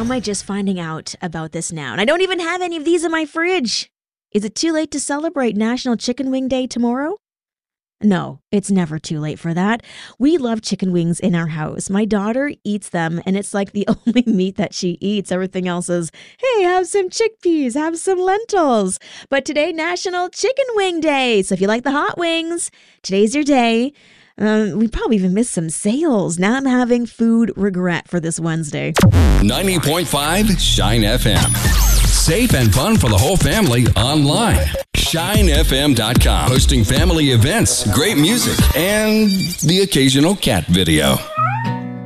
am I just finding out about this now? And I don't even have any of these in my fridge. Is it too late to celebrate National Chicken Wing Day tomorrow? No, it's never too late for that. We love chicken wings in our house. My daughter eats them, and it's like the only meat that she eats. Everything else is, hey, have some chickpeas, have some lentils. But today, National Chicken Wing Day. So if you like the hot wings, today's your day. We probably even missed some sales. Now I'm having food regret for this Wednesday. 90.5 Shine FM. Safe and fun for the whole family online. ShineFM.com. Hosting family events, great music, and the occasional cat video.